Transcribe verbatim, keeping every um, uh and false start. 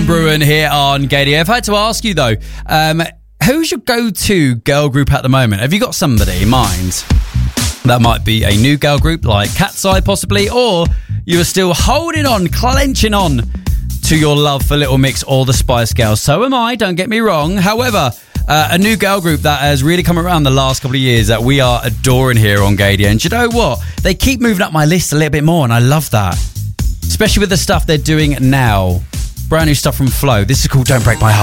and Bruin here on G A D. I've had to ask you though, um, who's your go-to girl group at the moment? Have you got somebody in mind? That might be a new girl group like Cat's Eye possibly, or you are still holding on, clenching on to your love for Little Mix or the Spice Girls. So am I, don't get me wrong. However, uh, a new girl group that has really come around the last couple of years that we are adoring here on G A D. And do you know what? They keep moving up my list a little bit more, and I love that. Especially with the stuff they're doing now. Brand new stuff from Flow. This is called Don't Break My Heart.